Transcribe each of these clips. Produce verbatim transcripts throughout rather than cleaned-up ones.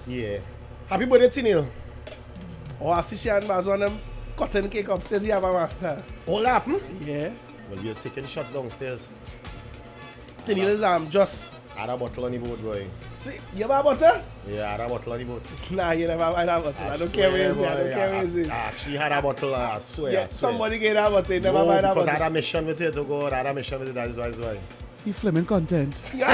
Yeah. Happy birthday, Tini. Oh, I see she and Baz one them cotton cake upstairs. You have a master. All happen? Yeah. Well, we was taking shots downstairs. Tini is um just. I had a bottle on the boat, boy. See, you have a butter? Yeah, I had a bottle on the boat. Nah, you never had a butter. I, I don't swear, care where you say. I boy, don't care where I, you say. I actually had a bottle, I swear. Yeah, I swear. somebody get a butter. You never no, buy that because I butter. had a mission with it to go. I had a mission with it. That's why. That's why. He flaming content. I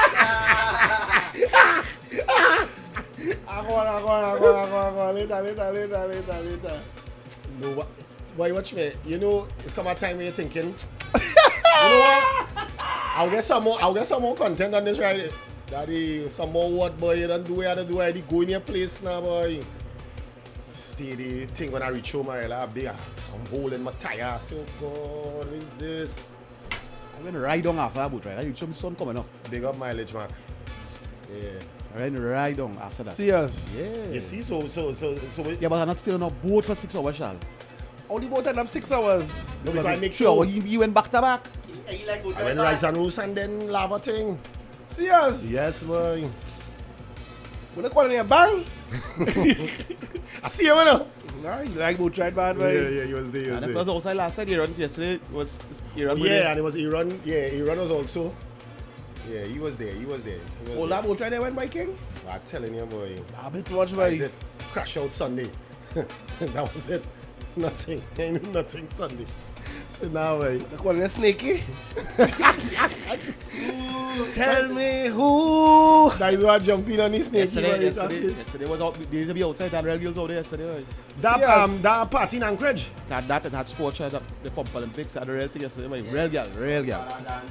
go on, I go on, I go on, I go on, I go on. Later, later, later, later, later. No, but- boy, watch me. You know, it's come a time when you're thinking, you know what? I'll get some more. I'll get some more content on this, right? Daddy, some more what, boy? You don't do it, I don't do it. Go in your place now, boy. Stay the thing when I reach home, I like big some hole in my tire. So, God, what is this? I went right on after that boat, right? I reached some sun coming up. Big up mileage, Mark. Yeah. I went right on after that. Serious? Yeah. You see, so, so, so, so. we- Yeah, but I'm not still on a boat for six hours, Shal. Only boat end up six hours. No, because I make Sure, sure. you, you went back to back. I went rice and roast and then lava thing. Serious? Yes, boy. When they call it a bang? I see you, man. Nah, you like boat ride bad, Yeah, boy. yeah, he was there. He was And it there. was outside last night. Iran yesterday was Iran. with Yeah, and it was Iran. Yeah, Iran was also. Yeah, he was there. He was there. He was Oh, there. that boat ride they went by King? I'm telling you, boy. A bit much, That boy. is it. Crash out Sunday. That was it. Nothing. Ain't nothing Sunday. So now, boy. They call it a snaky. Tell me who. That is what jumping on his snake. Yesterday, boy. That's yesterday, it. yesterday was out. They used to be outside that Real Girls out there yesterday. Boy. That, Serious? um, that party in Anchorage. That that and that sports show, that the Pump Olympics, had the real thing yesterday. Boy. Real girl, real girl.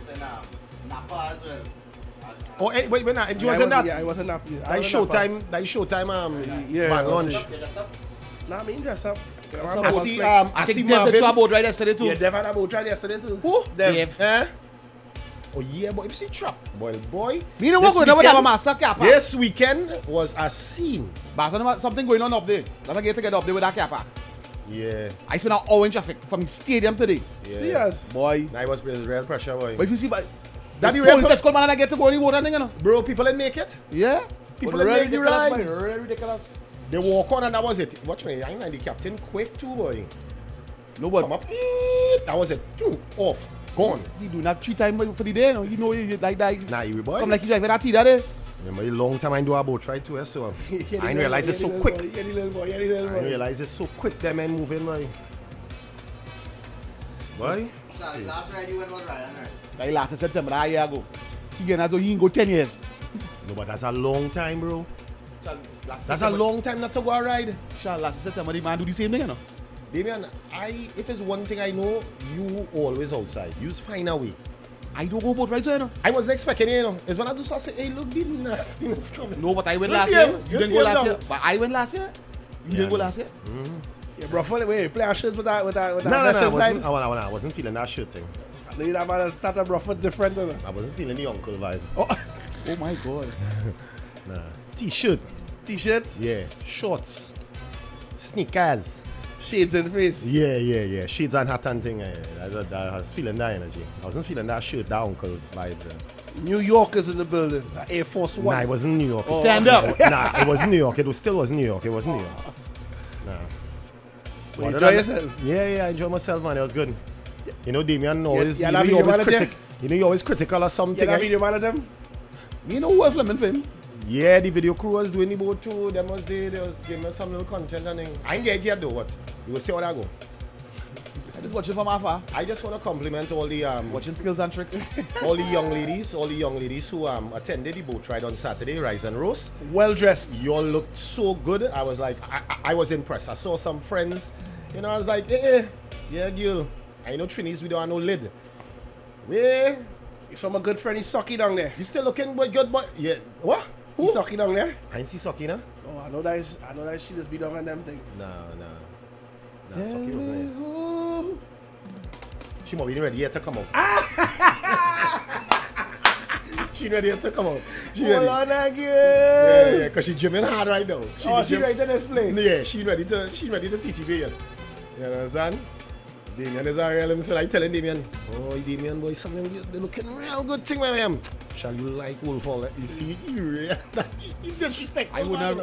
Oh, hey, wait, wait, nah, it Yeah, wasn't I that. Yeah, it wasn't that. That is showtime. That is showtime. Um, Yeah, band it was- launch. Nah, I mean dress up. I see. Um, I, I see think Dev went to a Marvin. boat ride yesterday too. Yeah, Dev had a boat ride yesterday too. Who? Dev. Eh? Oh yeah, boy. If you see trap, boy, boy. Me no This work with them with weekend- our master cap. This weekend was a scene. But something something going on up there. That's a get to get up there with that cap. Yeah, I spent an hour in traffic from the stadium today. yeah. Serious. Boy. That was real, real pressure, boy. But if you see, but That the police real- escort man, I get to go in the water thing, you know. Bro, people didn't make it. Yeah. People But that real make the ridiculous, ride. boy, real ridiculous. They walk on and that was it. Watch me, I ain't like the captain quick too, boy. No, but Come up, eek, that was it. Two, off, gone. he do that three times for the day, you know. You know, he like that. Nah, you boy. Come like you drive that tea that day. Remember, a long time I do a boat ride too, eh, so Yeah, the I didn't little realize boy, it's yeah, so the little quick. boy, Yeah, the little boy, yeah, the little I boy. didn't realize it's so quick, them men moving, boy. Boy, Last ride you went was Ryan, right? Like last September, that year ago. He get as though he ain't go ten years. no, but that's a long time, bro. Last That's a September- long time not to go a ride. Sure, last September, the man do the same thing, you know. Damian, I if it's one thing I know, you always outside. You find a way. I don't go boat ride, so you know. I wasn't expecting it, you know. It's when I do so I say, hey, look, the nastiness coming. No, but I went You last see year. him? You You didn't see go him last now? year. But I went last year. You Yeah, didn't go no. last year. Yeah, bro, funny way. Play our shit with that, with that, with No, that no, no, I vessel wasn't, side. I, wasn't, I wasn't feeling that shirt thing. Need that man start a bro different, you know. I wasn't feeling the uncle vibe. Oh, Oh my God. Nah. T-shirt, t-shirt, yeah. Shorts, sneakers. shades in face. Yeah, yeah, yeah. Shades and hat and thing. Yeah, yeah. I, was- I was feeling that energy. I wasn't feeling that shirt, that uncle vibe. uh. New York is in the building. The Air Force One. Nah, it wasn't New York. Stand up. Nah, it wasn't New York. It was still wasn't New York. It wasn't New York. Nah. You Other enjoy than- yourself? Yeah, yeah, I enjoy myself, man. It was good. You know, Damian always, yeah, you that know, you video always manager? critic. You know, you always critical of Yeah, something. that eh? video man of them? Me know who was filming for him. Yeah, the video crew was doing the boat too. Them was there. They was giving us some little content and thing. I ain't get it yet though. What? You will see how that go. I just watch it from afar. I just want to compliment all the um, Watching skills and tricks. all the young ladies, all the young ladies who um attended the boat ride on Saturday, Rise and Roast. Well dressed. You all looked so good. I was like, I, I, I was impressed. I saw some friends, you know, I was like, eh, eh, yeah, girl. I know Trini's we don't have no lid. Where? You saw my good friend, he's Socky down there. You still looking but good, but yeah. What? Who? He's Socky down there. I ain't see Socky, nah? Oh, I know that is, I know that she just be down on them things. Nah, nah. Nah, Socky wasn't there. She might be ready yet to come out. She ready yet to come out. She Hold ready. on Yeah, again. yeah, cause she gymming hard right now. She Oh, be she gym- right to display. Yeah, she ready to she ready to T T V. You understand? Damien is a real himself. I telling Damien, oh Damien boy, something they looking real good thing where I am. Shall you like Wolf all that? You see, he real he, he disrespectful. I would man. not